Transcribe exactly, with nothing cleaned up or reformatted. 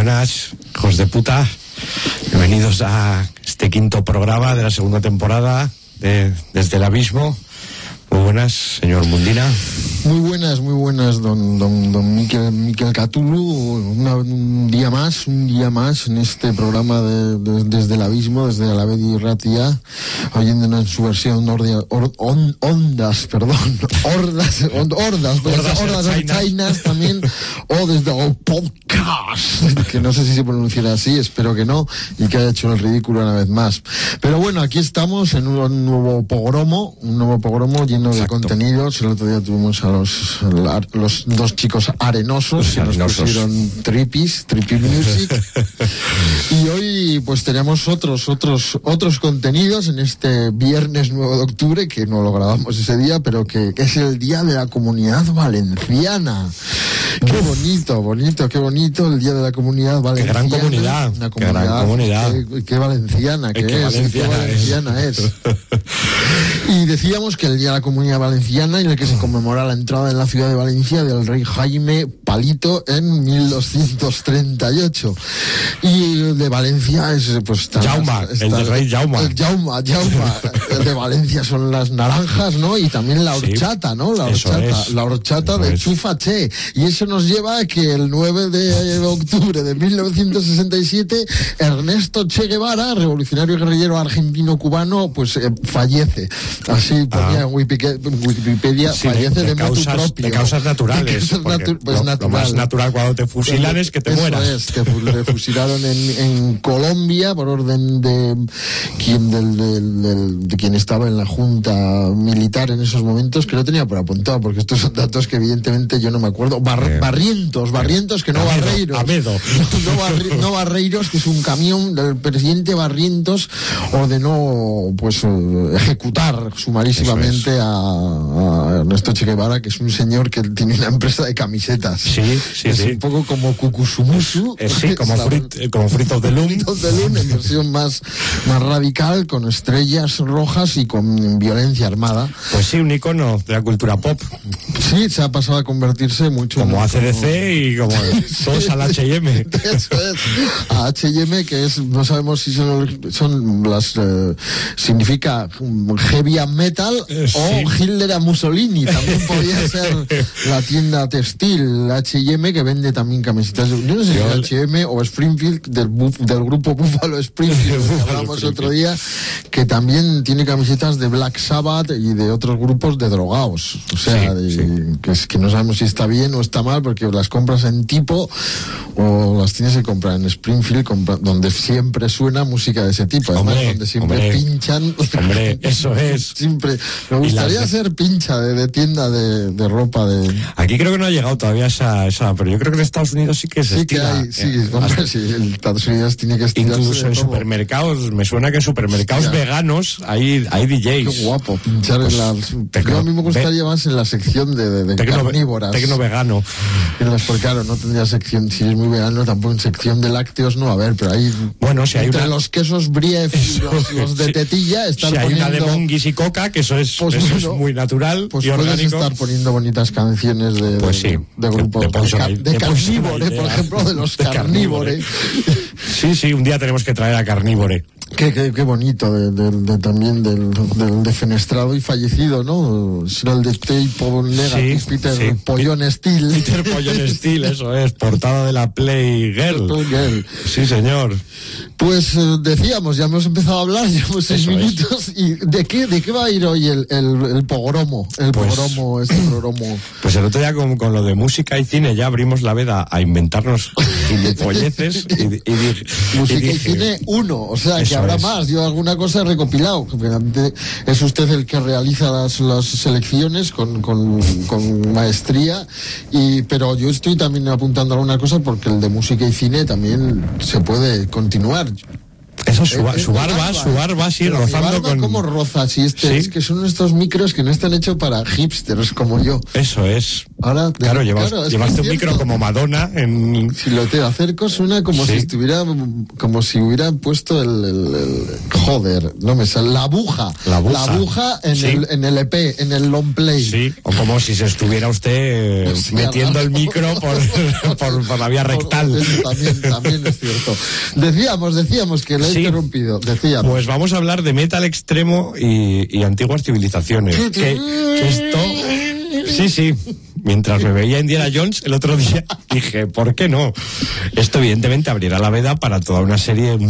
buenas, hijos de puta. Bienvenidos a este quinto programa de la segunda temporada de Desde el Abismo. Muy buenas, señor Mundina. Muy buenas, muy buenas, don don don Miquel, Miquel Catulo. Una, un día más, un día más en este programa de, de, Desde el Abismo, desde la Bedi Ratia, oyéndonos en su versión ordia, or, on, ondas, perdón, hordas, on, hordas, hordas, hordas de Chainas también, o desde el podcast, que no sé si se pronunciará así, espero que no, y que haya hecho el ridículo una vez más. Pero bueno, aquí estamos en un nuevo pogromo, un nuevo pogromo lleno de Exacto. contenidos. El otro día tuvimos a los, los dos chicos arenosos que nos pusieron tripis, trippy music. Y hoy pues tenemos otros, otros, otros contenidos en este viernes nueve de octubre, que no lo grabamos ese día, pero que, que es el Día de la Comunidad Valenciana. Qué bonito, bonito, qué bonito el Día de la Comunidad Valenciana. Qué gran comunidad. Una comunidad qué gran comunidad. Qué, qué valenciana que qué es. Valenciana qué valenciana es. es. Y decíamos que el Día de la Comunidad Valenciana, en el que se conmemora la entrada en la ciudad de Valencia del rey Jaime Palito en mil doscientos treinta y ocho. Y de Valencia es pues Jauma, el del rey Jauma. El Jauma, Jauma. El de Valencia son las naranjas, ¿no? Y también la horchata, sí, ¿no? La horchata, es, la horchata de Chufaché. Y eso nos lleva a que el nueve de octubre de mil novecientos sesenta y siete Ernesto Che Guevara, revolucionario guerrillero argentino-cubano, pues eh, fallece. Así ponía ah. en Wikipedia, Wikipedia sí, fallece de, de motu propio. De causas naturales. De causas natu pues lo, natural. Lo más natural cuando te fusilan es que te Eso mueras. Es, te, te fusilaron en, en Colombia por orden de quien del, del, del, de quien estaba en la junta militar en esos momentos, que no tenía por apuntado, porque estos son datos que evidentemente yo no me acuerdo. Bar, eh, barrientos, barrientos, que no Amedo, Barreiros. Amedo. No, barri, no Barreiros, que es un camión del presidente Barrientos, ordenó pues ejecutar sumarísimamente a, a Ernesto Che Guevara, que es un señor que tiene una empresa de camisetas. Sí, sí, es sí. un poco como Cucusumusu. Eh, sí, como Frit, como Frit of the Loom. Frit of the Loom, en versión más, más radical, con estrellas rojas y con violencia armada. Pues sí, un icono de la cultura pop. Sí, se ha pasado a convertirse mucho como en, A C D C como... y como todos al H y M. Eso es. A H y M, que es, no sabemos si son, son las, eh, significa heavy metal eh, sí. o Hitler a Mussolini. También podría ser la tienda textil H y M, que vende también camisetas. Yo no sé si es H y M o Springfield, del, del grupo Buffalo Springfield, que hablamos otro día, que también tiene camisetas de Black Sabbath y de otros grupos de drogaos. O sea, sí, de, sí. Que, es, que no sabemos si está bien o está mal, porque las compras en tipo o las tienes que comprar en Springfield, compra, donde siempre suena música de ese tipo, además, hombre, donde siempre hombre, pinchan. Hombre, eso es. Siempre. Me gustaría las... ser pincha de, de tienda de, de ropa de... Aquí creo que no ha llegado todavía esa, esa, pero yo creo que en Estados Unidos sí que se sí estila. Que hay, sí, eh, hombre, sí, en Estados Unidos tiene que estirarse. Incluso en supermercados, me suena que en supermercados Hostia. veganos hay, hay D Js. Qué guapo, pinchar pues, en la... Tecno, yo a mí me gustaría ve... más en la sección de, de, de tecno, carnívoras. Tecno vegano. Porque claro, no tendría sección, si eres muy vegano, tampoco en sección de lácteos no, a ver, pero hay... Bueno, si hay entre una... los quesos brie y los, los de tetilla, estar si hay poniendo... una de monguis y coca, que eso es, pues eso bueno, es muy natural pues y orgánico. Puedes estar poniendo bonitas canciones de, pues sí, de, de grupos de, de, de, de carnívore, por ejemplo, de los de carnívore. Sí, sí, un día tenemos que traer a carnívore. Qué, qué, qué bonito, de, de, de, también del, del defenestrado y fallecido, ¿no? Será el de Teipo Negative, sí, Peter sí. Pollón Steel. Peter Pollón Steel, eso es, portada de la Play Girl. Play Girl. Sí, señor. Pues eh, decíamos, ya hemos empezado a hablar, llevamos seis eso minutos. Es. ¿Y de qué, de qué va a ir hoy el, el, el pogromo? El pues, pogromo, este pogromo. Pues el otro día con, con lo de música y cine ya abrimos la veda a inventarnos gilipolleces. y, y, y, música y, y, y cine uno, o sea, que habrá es. más. Yo alguna cosa he recopilado. Es usted el que realiza las, las selecciones con, con, con maestría, y pero yo estoy también apuntando alguna cosa porque el de música y cine también se puede continuar. Eso, su, Eh, su eh, barba, barba, su barba, sí, pero mi rozando barba, con... ¿cómo roza? Si este, Sí. Es que son estos micros que no están hechos para hipsters como yo. Eso es. Ahora, Claro, de- llevas, claro, es llevaste que un es micro cierto. como Madonna en... Si lo te acerco suena como Sí. si estuviera, como si hubiera puesto el, el- el- joder, no me sale, la aguja. La aguja. aguja en, Sí. el, en el E P, en el long play. Sí, o como si se estuviera usted eh, Sí, metiendo el agarrado. micro por, por, por la vía rectal. Eso también, también es cierto. Decíamos, decíamos que le he Sí. interrumpido. Decíamos. Pues vamos a hablar de metal extremo y, y antiguas civilizaciones. que, que esto... Sí, sí. Mientras me veía Indiana Jones el otro día, dije, ¿por qué no? Esto evidentemente abrirá la veda para toda una serie, un